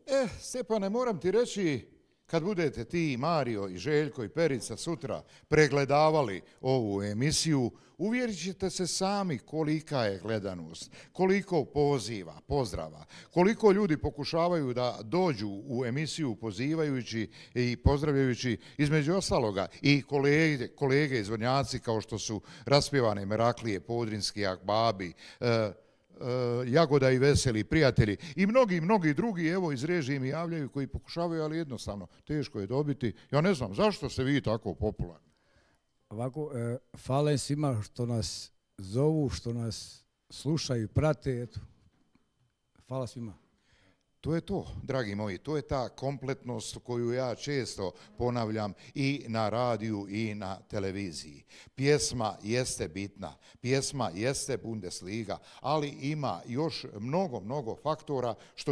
Stjepane, moram ti reći, kad budete ti, Mario i Željko i Perica sutra pregledavali ovu emisiju, uvjerit ćete se sami kolika je gledanost, koliko poziva, pozdrava, koliko ljudi pokušavaju da dođu u emisiju pozivajući i pozdravljajući između ostaloga i kolege izvornjaci kao što su raspjevane Meraklije, Podrinski Akbabi, Jagoda i Veseli, prijatelji i mnogi drugi, evo iz režije mi javljaju koji pokušavaju, ali jednostavno teško je dobiti. Ja ne znam, zašto ste vi tako popularni? Ovako, hvala svima što nas zovu, što nas slušaju, prate, eto. Hvala svima. To je to, dragi moji, to je ta kompletnost koju ja često ponavljam i na radiju i na televiziji. Pjesma jeste bitna, pjesma jeste Bundesliga, ali ima još mnogo faktora što